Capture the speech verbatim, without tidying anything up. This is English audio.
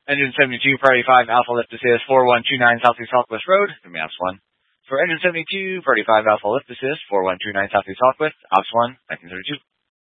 Engine seventy-two, Priority five, Alpha Lift Assist, four one two nine Southeast Southwest Road, give me Ops one. For Engine seventy-two, Priority five, Alpha Lift Assist, four one two nine Southeast Southwest, Ops one, nineteen thirty-two.